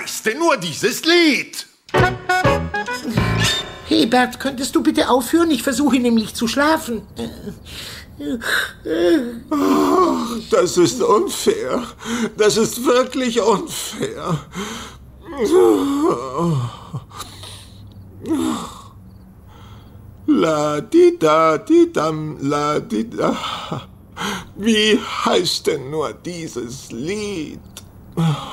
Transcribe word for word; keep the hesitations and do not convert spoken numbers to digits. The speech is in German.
heißt denn nur dieses Lied? Hey Bert, könntest du bitte aufhören? Ich versuche nämlich zu schlafen. Das ist unfair. Das ist wirklich unfair. La di da di dam, la di da. Wie heißt denn nur dieses Lied?